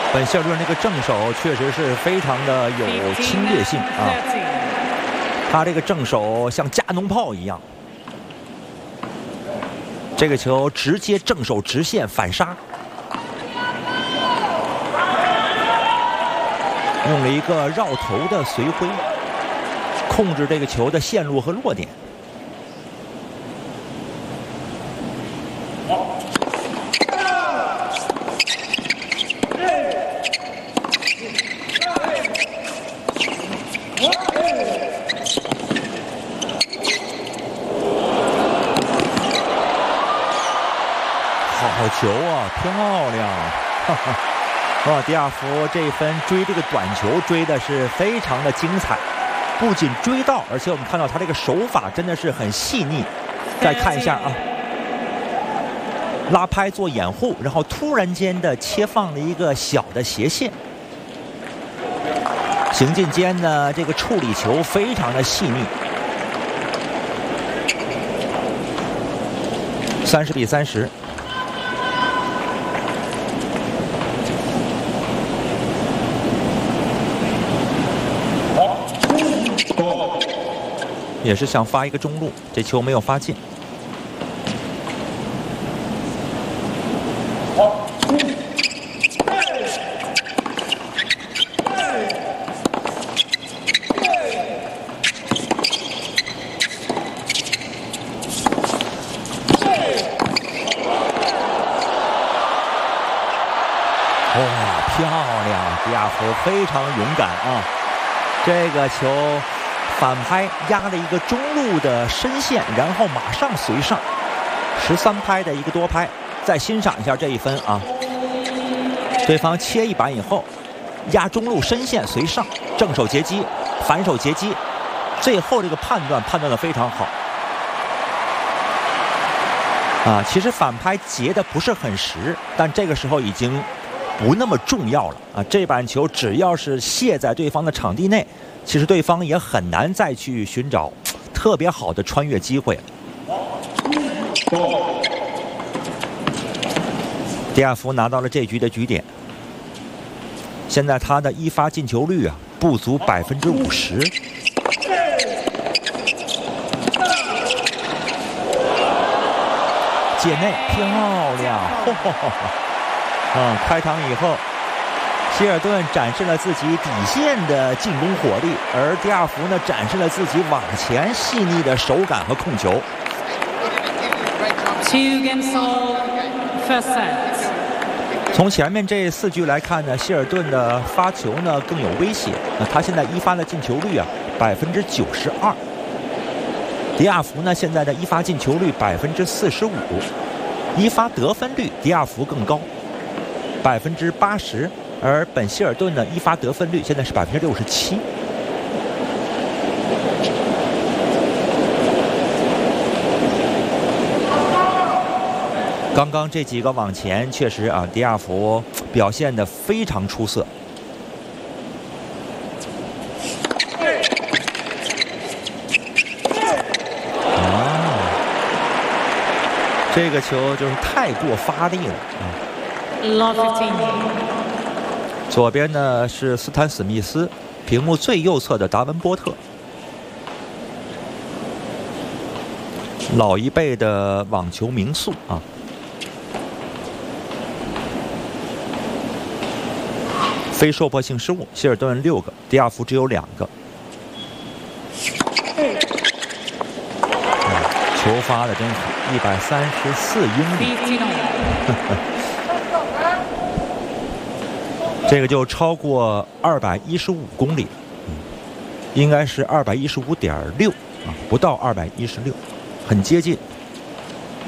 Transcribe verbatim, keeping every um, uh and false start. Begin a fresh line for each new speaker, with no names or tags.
本希尔顿这个正手确实是非常的有侵略性啊，他这个正手像加农炮一样，这个球直接正手直线反杀，用了一个绕头的随挥，控制这个球的线路和落点。好球啊，漂亮！哈哈，哇，迪亚福这一分追这个短球追的是非常的精彩，不仅追到，而且我们看到他这个手法真的是很细腻。再看一下啊，拉拍做掩护，然后突然间的切放了一个小的斜线，行进间呢这个处理球非常的细腻。三十比三十。也是想发一个中路，这球没有发进。哇，漂亮！迪亚福非常勇敢啊，这个球。反拍压了一个中路的深线，然后马上随上，十三拍的一个多拍。再欣赏一下这一分啊，对方切一板以后，压中路深线随上，正手截击，反手截击，最后这个判断判断的非常好。啊，其实反拍截的不是很实，但这个时候已经不那么重要了啊。这板球只要是卸在对方的场地内。其实对方也很难再去寻找特别好的穿越机会了。迪亚福拿到了这局的局点，现在他的一发进球率啊不足百分之五十。界内漂亮，呵呵呵嗯，开场以后。希尔顿展示了自己底线的进攻火力，而迪亚福呢展示了自己往前细腻的手感和控球。从前面这四局来看呢，希尔顿的发球呢更有威胁。那他现在一发的进球率啊百分之九十二，迪亚福呢现在的一发进球率百分之四十五，一发得分率迪亚福更高，百分之八十。而本希尔顿的一发得分率现在是百分之六十七。刚刚这几个往前，确实啊，迪亚福表现得非常出色。啊，这个球就是太过发力了啊。左边呢是斯坦史密斯，屏幕最右侧的达文波特，老一辈的网球名宿啊。非受迫性失误，希尔顿六个，迪亚福只有两个。嗯、球发的真好，一百三十四英里。这个就超过二百一十五公里，嗯，应该是二百一十五点六啊，不到二百一十六，很接近。